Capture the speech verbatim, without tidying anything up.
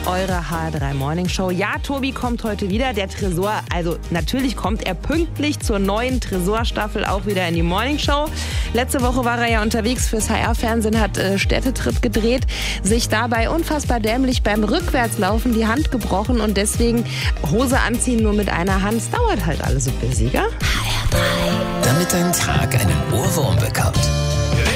eure H R drei Morning Show. Ja, Tobi kommt heute wieder. Der Tresor, also natürlich kommt er pünktlich zur neuen Tresor-Staffel auch wieder in die Morning Show. Letzte Woche war er ja unterwegs fürs H R-Fernsehen, hat äh, Städtetrip gedreht, sich dabei unfassbar dämlich beim Rückwärtslaufen die Hand gebrochen und deswegen Hose anziehen nur mit einer Hand. Es dauert halt alles so bisschen, gell? H R drei. Damit dein Tag einen Ohrwurm bekommt.